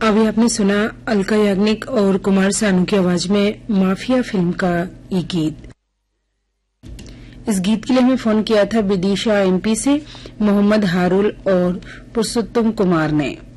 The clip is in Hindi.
अभी आपने सुना अलका याग्निक और कुमार सानू की आवाज में माफिया फिल्म का ये गीत। इस गीत के लिए हमें फोन किया था विदिशा एमपी से मोहम्मद हारुल और पुरुषोत्तम कुमार ने।